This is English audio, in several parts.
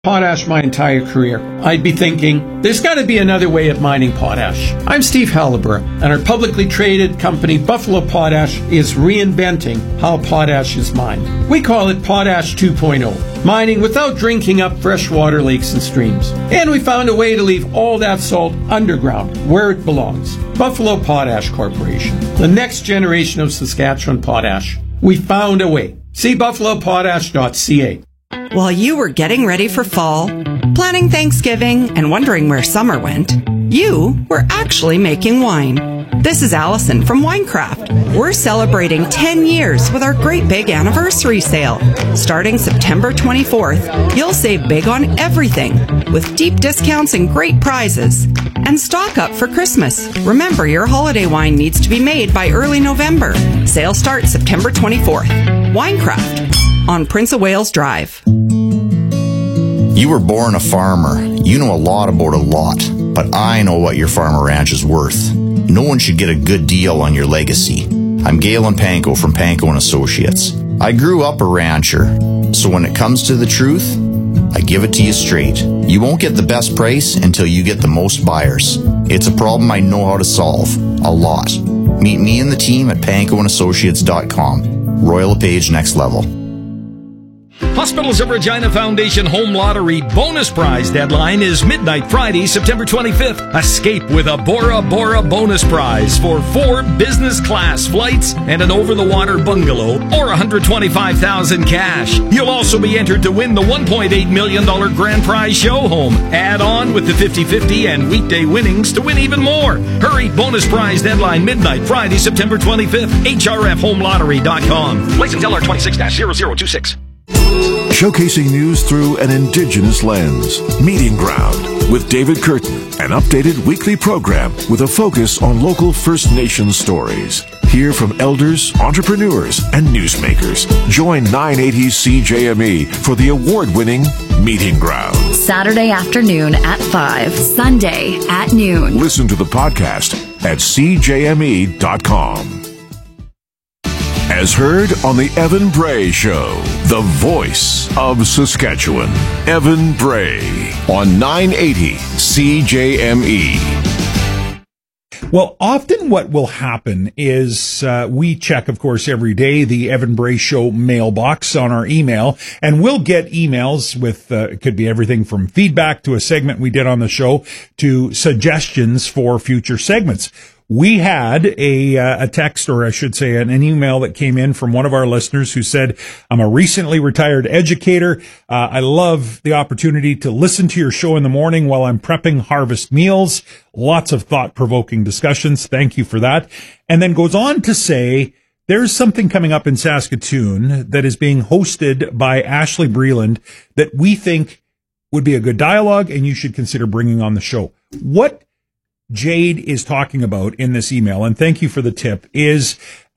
Potash my entire career. I'd be thinking, there's got to be another way of mining potash. I'm Steve Halliburton, and our publicly traded company, Buffalo Potash, is reinventing how potash is mined. We call it Potash 2.0, mining without drinking up freshwater lakes and streams. And we found a way to leave all that salt underground, where it belongs. Buffalo Potash Corporation, the next generation of Saskatchewan potash. We found a way. See buffalopotash.ca. While you were getting ready for fall, planning Thanksgiving, and wondering where summer went, you were actually making wine. This is Allison from Winecraft. We're celebrating 10 years with our great big anniversary sale. Starting September 24th, you'll save big on everything with deep discounts and great prizes. And stock up for Christmas. Remember, your holiday wine needs to be made by early November. Sale starts September 24th. Winecraft on Prince of Wales Drive. You were born a farmer. You know a lot about a lot, but I know what your farm or ranch is worth. No one should get a good deal on your legacy. I'm Galen Panko from Panko and Associates. I grew up a rancher, so when it comes to the truth, I give it to you straight. You won't get the best price until you get the most buyers. It's a problem I know how to solve. A lot. Meet me and the team at pankoandassociates.com. Royal LePage Next Level. Hospitals of Regina Foundation Home Lottery bonus prize deadline is midnight Friday, September 25th. Escape with a Bora Bora bonus prize for 4 business class flights and an over-the-water bungalow or $125,000 cash. You'll also be entered to win the $1.8 million grand prize show home. Add on with the 50-50 and weekday winnings to win even more. Hurry, bonus prize deadline midnight Friday, September 25th. HRFHomeLottery.com. License LR 26-0026. Showcasing news through an Indigenous lens. Meeting Ground with David Curtin, an updated weekly program with a focus on local First Nations stories. Hear from elders, entrepreneurs, and newsmakers. Join 980 CJME for the award-winning Meeting Ground. Saturday afternoon at 5, Sunday at noon. Listen to the podcast at cjme.com. As heard on the Evan Bray Show, the voice of Saskatchewan. Evan Bray on 980 CJME. Well, often what will happen is we check, of course, every day the Evan Bray Show mailbox on our email, and we'll get emails with, it could be everything from feedback to a segment we did on the show to suggestions for future segments. We had a text, or I should say an email that came in from one of our listeners who said, I'm a recently retired educator. I love the opportunity to listen to your show in the morning while I'm prepping harvest meals. Lots of thought-provoking discussions. Thank you for that. And then goes on to say, there's something coming up in Saskatoon that is being hosted by Ashley Breland that we think would be a good dialogue and you should consider bringing on the show. What Jade is talking about in this email, and thank you for the tip, is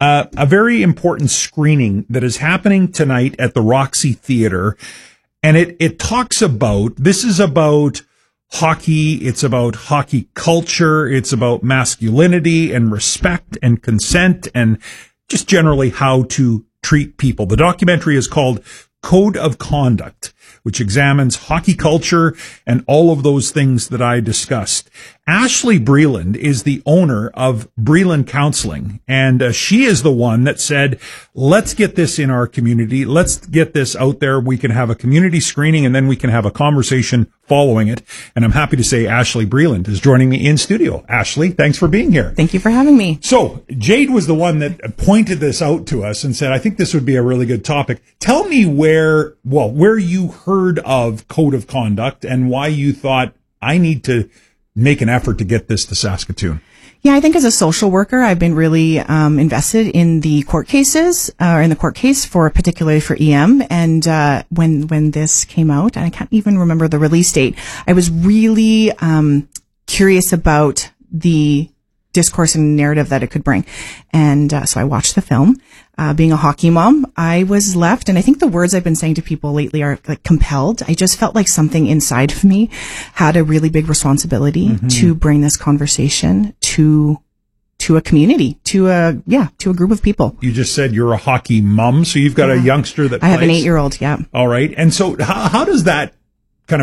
a very important screening that is happening tonight at the Roxy Theater. And it talks about, this is about hockey, it's about hockey culture, it's about masculinity and respect and consent and just generally how to treat people. The documentary is called Code of Conduct, which examines hockey culture and all of those things that I discussed. Ashley Breland is the owner of Breland Counseling, and she is the one that said, let's get this in our community. Let's get this out there. We can have a community screening, and then we can have a conversation following it. And I'm happy to say Ashley Breland is joining me in studio. Ashley, thanks for being here. Thank you for having me. So Jade was the one that pointed this out to us and said, I think this would be a really good topic. Tell me where you heard of Code of Conduct and why you thought I need to make an effort to get this to Saskatoon. Yeah, I think as a social worker, I've been really invested in the court cases, or in the court case for particularly for EM. And when this came out, and I can't even remember the release date, I was really curious about the discourse and narrative that it could bring. And so I watched the film. Being a hockey mom, I was left, and I think the words I've been saying to people lately are like compelled. I just felt like something inside of me had a really big responsibility to bring this conversation to a community, to a group of people. You just said you're a hockey mom, so you've got a youngster that I have an 8-year-old, yeah. All right. And so how does that